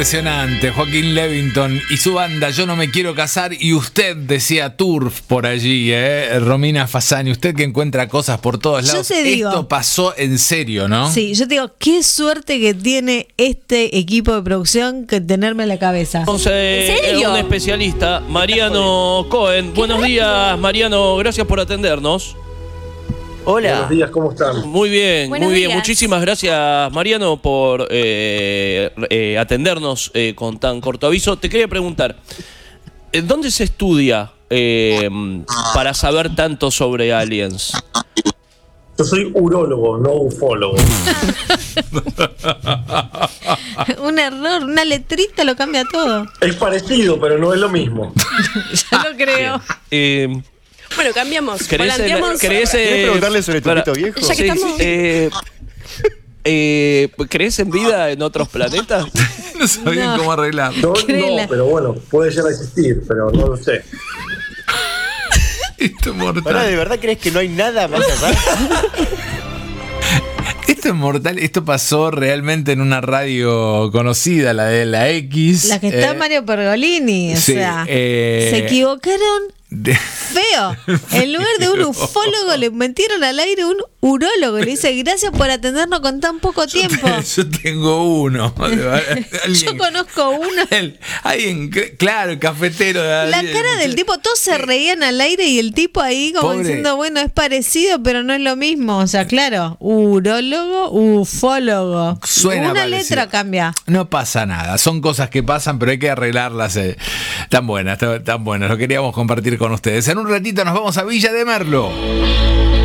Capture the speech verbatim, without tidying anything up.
Impresionante, Joaquín Levington y su banda Yo No Me Quiero Casar, y usted decía Turf por allí, ¿eh? Romina Fasani, usted que encuentra cosas por todos lados. Yo te digo, esto pasó en serio, ¿no? Sí, yo te digo, qué suerte que tiene este equipo de producción que tenerme en la cabeza. Entonces, ¿En serio? un especialista, Mariano Cohen. Buenos días, Mariano, gracias por atendernos. Hola. Buenos días, ¿cómo están? Muy bien, Buenos muy bien. días. Muchísimas gracias, Mariano, por eh, eh, atendernos eh, con tan corto aviso. Te quería preguntar, ¿dónde se estudia eh, para saber tanto sobre aliens? Yo soy urólogo, no ufólogo. Un error, una letrita lo cambia todo. Es parecido, pero no es lo mismo. Yo lo creo. Eh, Bueno, cambiamos. ¿Querés, en- Volanteamos. querés, ¿Querés eh, preguntarle sobre tu para- pito viejo? Ya que estamos- eh, eh, ¿crees en vida en otros planetas? No sabían No. cómo arreglarlo. No, Créela. no, pero bueno, puede llegar a existir, pero no lo sé. Esto es Pará, ¿de mortal. verdad crees que no hay nada más allá? Esto es mortal. Esto pasó realmente en una radio conocida, la de la X. La que está eh, Mario Pergolini, o sí, sea, eh, se equivocaron de- feo. En lugar de un Pero- ufólogo le metieron al aire un urólogo y le dice gracias por atendernos con tan poco tiempo. Yo tengo uno. Yo conozco uno. El- alguien, claro, el cafetero. de La alguien, cara del tipo, todos se reían al aire y el tipo ahí como Pobre. diciendo, bueno, es parecido, pero no es lo mismo. O sea, claro, urólogo, ufólogo. Suena Una parecido. letra cambia. No pasa nada, son cosas que pasan, pero hay que arreglarlas. eh. Tan buenas, tan, tan buenas. Lo queríamos compartir con ustedes. En un ratito nos vamos a Villa de Merlo.